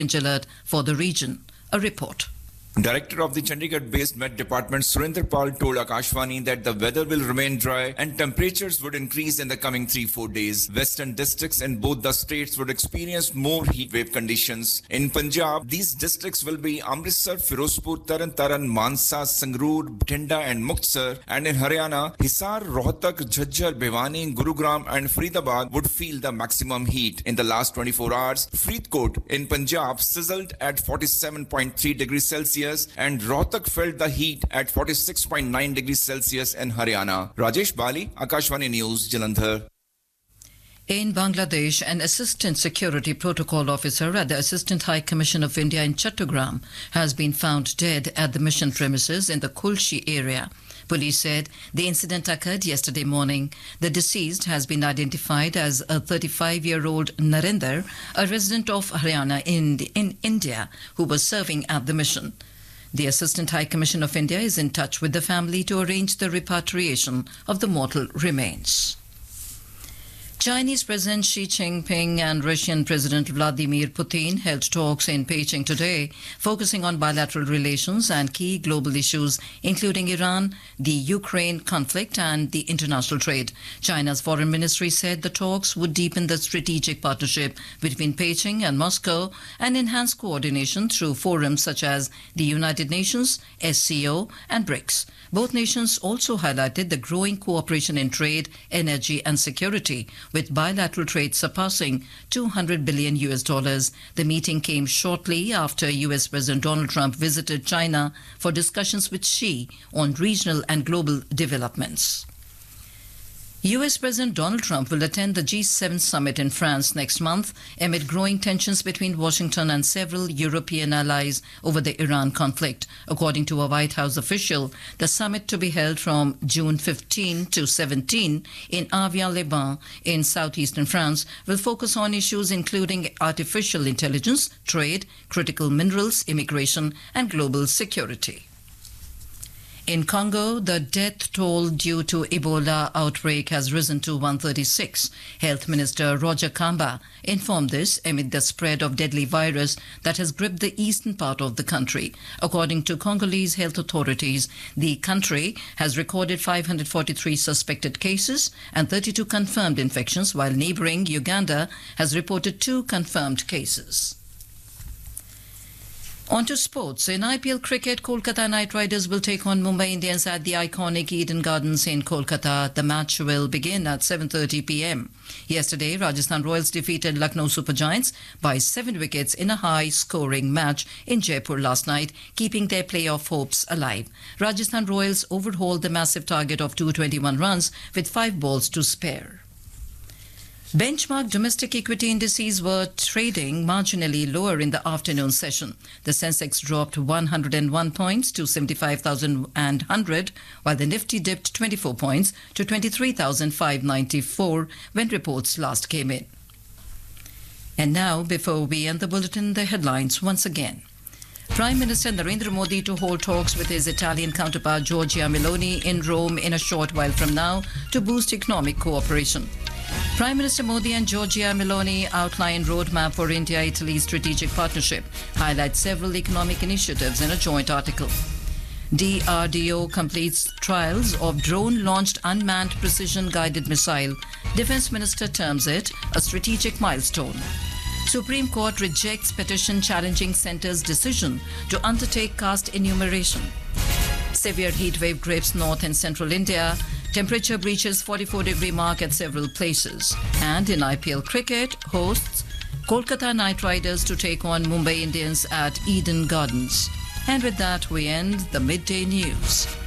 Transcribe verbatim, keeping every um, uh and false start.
orange alert for the region. A report. Director of the Chandigarh-based Met Department Surinder Pal told Akashvani that the weather will remain dry and temperatures would increase in the coming three to four days. Western districts in both the states would experience more heat wave conditions. In Punjab, these districts will be Amritsar, Firozpur, Taran Taran, Mansa, Sangrur, Bhatinda and Muktsar. And in Haryana, Hisar, Rohtak, Jhajjar, Bhiwani, Gurugram and Faridabad would feel the maximum heat. In the last twenty-four hours, Faridkot in Punjab sizzled at forty-seven point three degrees Celsius and Rohtak felt the heat at forty-six point nine degrees Celsius in Haryana. Rajesh Bali, Akashvani News, Jalandhar. In Bangladesh, an assistant security protocol officer at the Assistant High Commission of India in Chattogram has been found dead at the mission premises in the Kulshi area. Police said the incident occurred yesterday morning. The deceased has been identified as a thirty-five-year-old Narendra, a resident of Haryana in, in India, who was serving at the mission. The Assistant High Commission of India is in touch with the family to arrange the repatriation of the mortal remains. Chinese President Xi Jinping and Russian President Vladimir Putin held talks in Beijing today, focusing on bilateral relations and key global issues, including Iran, the Ukraine conflict and the international trade. China's foreign ministry said the talks would deepen the strategic partnership between Beijing and Moscow and enhance coordination through forums such as the United Nations, S C O and BRICS. Both nations also highlighted the growing cooperation in trade, energy and security, with bilateral trade surpassing two hundred billion U S dollars. The meeting came shortly after U S President Donald Trump visited China for discussions with Xi on regional and global developments. U S President Donald Trump will attend the G seven summit in France next month amid growing tensions between Washington and several European allies over the Iran conflict. According to a White House official, the summit, to be held from June fifteenth to seventeenth in Avian-les-Bains in southeastern France, will focus on issues including artificial intelligence, trade, critical minerals, immigration and global security. In Congo, the death toll due to Ebola outbreak has risen to one hundred thirty-six. Health Minister Roger Kamba informed this amid the spread of deadly virus that has gripped the eastern part of the country. According to Congolese health authorities, the country has recorded five hundred forty-three suspected cases and thirty-two confirmed infections, while neighboring Uganda has reported two confirmed cases. On to sports. In I P L cricket, Kolkata Knight Riders will take on Mumbai Indians at the iconic Eden Gardens in Kolkata. The match will begin at seven thirty p m. Yesterday, Rajasthan Royals defeated Lucknow Super Giants by seven wickets in a high-scoring match in Jaipur last night, keeping their playoff hopes alive. Rajasthan Royals overhauled the massive target of two hundred twenty-one runs with five balls to spare. Benchmark domestic equity indices were trading marginally lower in the afternoon session. The Sensex dropped one hundred one points to seventy-five thousand one hundred, while the Nifty dipped twenty-four points to twenty-three thousand five hundred ninety-four when reports last came in. And now, before we end the bulletin, the headlines once again. Prime Minister Narendra Modi to hold talks with his Italian counterpart Giorgia Meloni in Rome in a short while from now to boost economic cooperation. Prime Minister Modi and Giorgia Meloni outline roadmap for India-Italy strategic partnership, highlight several economic initiatives in a joint article. D R D O completes trials of drone-launched unmanned precision-guided missile. Defence Minister terms it a strategic milestone. Supreme Court rejects petition challenging Centre's decision to undertake caste enumeration. Severe heatwave grips north and central India. Temperature breaches forty-four degree mark at several places. And in I P L cricket, hosts Kolkata Knight Riders to take on Mumbai Indians at Eden Gardens. And with that, we end the midday news.